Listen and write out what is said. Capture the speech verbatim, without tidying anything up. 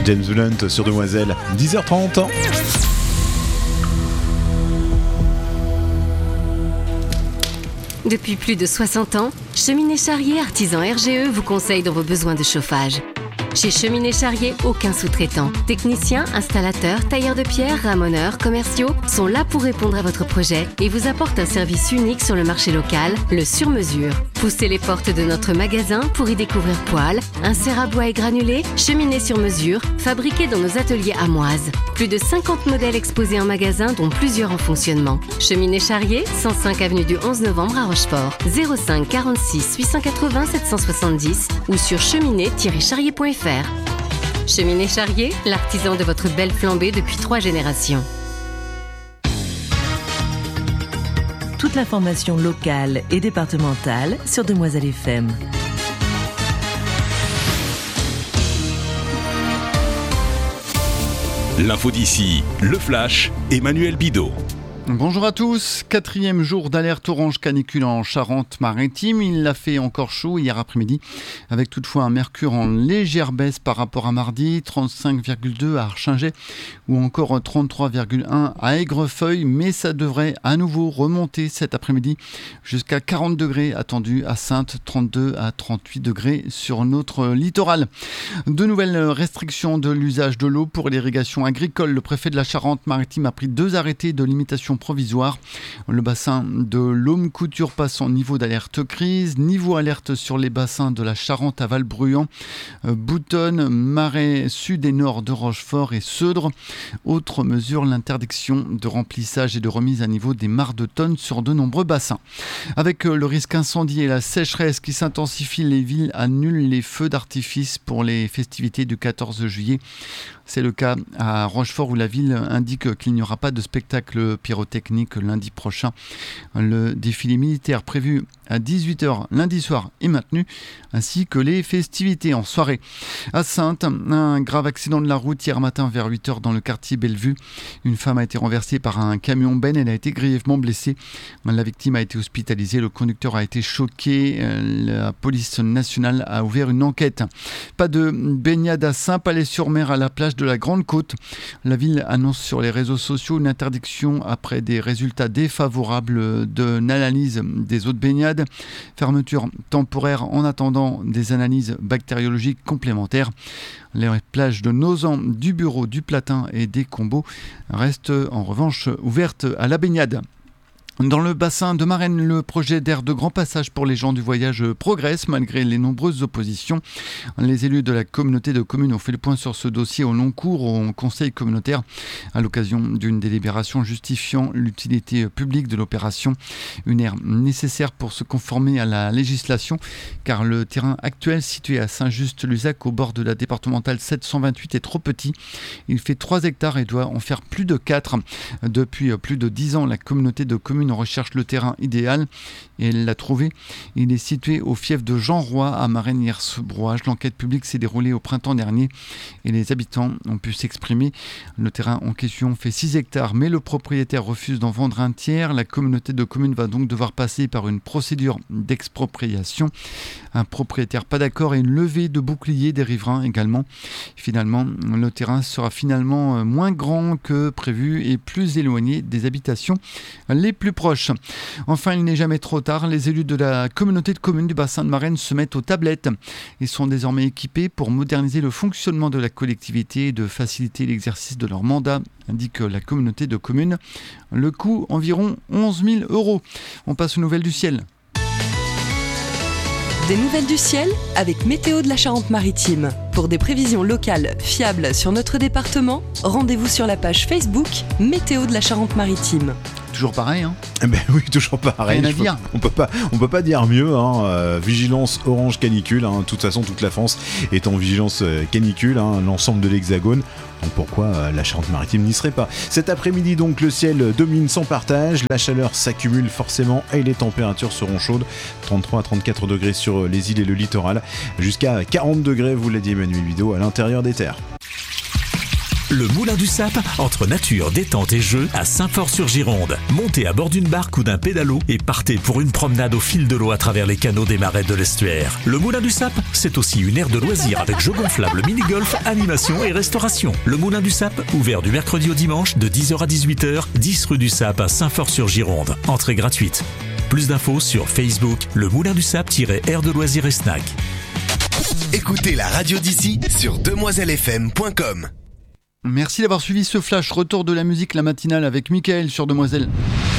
James Blunt sur Demoiselle, dix heures trente. Depuis plus de soixante ans, Cheminée Charrier Artisan R G E vous conseille dans vos besoins de chauffage. Chez Cheminée Charrier, aucun sous-traitant. Techniciens, installateurs, tailleurs de pierre, ramoneurs, commerciaux sont là pour répondre à votre projet et vous apportent un service unique sur le marché local, le sur-mesure. Poussez les portes de notre magasin pour y découvrir poêles, inserts à bois et granulés, cheminées sur mesure, fabriquées dans nos ateliers amoises. Plus de cinquante modèles exposés en magasin, dont plusieurs en fonctionnement. Cheminée Charrier, cent cinq avenue du onze novembre à Rochefort, zéro cinq quarante-six huit cent quatre-vingts sept cent soixante-dix ou sur cheminée tiret charrier point f r. Cheminée Charrier, l'artisan de votre belle flambée depuis trois générations. Toute l'information locale et départementale sur Demoiselle F M. L'info d'ici, le flash, Emmanuel Bidot. Bonjour à tous, quatrième jour d'alerte orange canicule en Charente-Maritime. Il a fait encore chaud hier après-midi, avec toutefois un mercure en légère baisse par rapport à mardi, trente-cinq virgule deux à Archingeay ou encore trente-trois virgule un à Aigrefeuille, mais ça devrait à nouveau remonter cet après-midi jusqu'à quarante degrés attendus à Saintes, trente-deux à trente-huit degrés sur notre littoral. De nouvelles restrictions de l'usage de l'eau pour l'irrigation agricole. Le préfet de la Charente-Maritime a pris deux arrêtés de limitation provisoire. Le bassin de l'Aume-Couture passe en niveau d'alerte crise, niveau alerte sur les bassins de la Charente à Valbruyant, Boutonne, Marais sud et nord de Rochefort et Seudre. Autre mesure, l'interdiction de remplissage et de remise à niveau des mares de tonnes sur de nombreux bassins. Avec le risque incendie et la sécheresse qui s'intensifient, les villes annulent les feux d'artifice pour les festivités du quatorze juillet. C'est le cas à Rochefort où la ville indique qu'il n'y aura pas de spectacle pyrotechnique lundi prochain. Le défilé militaire prévu à dix-huit heures lundi soir est maintenu, ainsi que les festivités en soirée. À Saintes, un grave accident de la route hier matin vers huit heures dans le quartier Bellevue. Une femme a été renversée par un camion benne, elle a été grièvement blessée. La victime a été hospitalisée, le conducteur a été choqué. La police nationale a ouvert une enquête. Pas de baignade à Saint-Palais-sur-Mer à la plage de la Grande Côte. La ville annonce sur les réseaux sociaux une interdiction après des résultats défavorables d'une analyse des eaux de baignade. Fermeture temporaire en attendant des analyses bactériologiques complémentaires. Les plages de Nozan, du Bureau, du Platin et des Combos restent en revanche ouvertes à la baignade. Dans le bassin de Marennes, le projet d'aire de grand passage pour les gens du voyage progresse malgré les nombreuses oppositions. Les élus de la communauté de communes ont fait le point sur ce dossier au long cours au conseil communautaire à l'occasion d'une délibération justifiant l'utilité publique de l'opération. Une aire nécessaire pour se conformer à la législation car le terrain actuel situé à Saint-Just-Luzac au bord de la départementale sept cent vingt-huit est trop petit. Il fait trois hectares et doit en faire plus de quatre. Depuis plus de dix ans, la communauté de communes recherche le terrain idéal et elle l'a trouvé. Il est situé au fief de Jean Roy à Marennes-Hiersbrouage. L'enquête publique s'est déroulée au printemps dernier et les habitants ont pu s'exprimer. Le terrain en question fait six hectares mais le propriétaire refuse d'en vendre un tiers. La communauté de communes va donc devoir passer par une procédure d'expropriation. Un propriétaire pas d'accord et une levée de bouclier des riverains également. Finalement, le terrain sera finalement moins grand que prévu et plus éloigné des habitations les plus proches. Enfin, il n'est jamais trop tard. Les élus de la communauté de communes du bassin de Marennes se mettent aux tablettes. Ils sont désormais équipés pour moderniser le fonctionnement de la collectivité et de faciliter l'exercice de leur mandat, indique la communauté de communes. Le coût, environ onze mille euros. On passe aux nouvelles du ciel. Des nouvelles du ciel avec Météo de la Charente-Maritime. Pour des prévisions locales fiables sur notre département, rendez-vous sur la page Facebook Météo de la Charente-Maritime. Toujours pareil, hein Eh ben oui, toujours pareil. Rien à dire. On peut pas, on peut pas dire mieux. Hein. Euh, vigilance orange canicule. Hein. De toute façon, toute la France est en vigilance euh, canicule. Hein, l'ensemble de l'Hexagone. Donc pourquoi euh, la Charente-Maritime n'y serait pas ? Cet après-midi, donc, le ciel domine sans partage. La chaleur s'accumule forcément et les températures seront chaudes. trente-trois à trente-quatre degrés sur les îles et le littoral. Jusqu'à quarante degrés, vous l'a dit Emmanuel Bidot, à l'intérieur des terres. Le Moulin du Sap, entre nature, détente et jeu, à Saint-Fort-sur-Gironde. Montez à bord d'une barque ou d'un pédalo et partez pour une promenade au fil de l'eau à travers les canaux des marais de l'estuaire. Le Moulin du Sap, c'est aussi une aire de loisirs avec jeux gonflables, mini-golf, animation et restauration. Le Moulin du Sap, ouvert du mercredi au dimanche de dix heures à dix-huit heures, dix rue du Sap à Saint-Fort-sur-Gironde. Entrée gratuite. Plus d'infos sur Facebook, le Moulin du Sap-aire de loisirs et snack. Écoutez la radio d'ici sur demoiselle f m point com. Merci d'avoir suivi ce flash. Retour de la musique, la matinale avec Mickaël sur Demoiselle.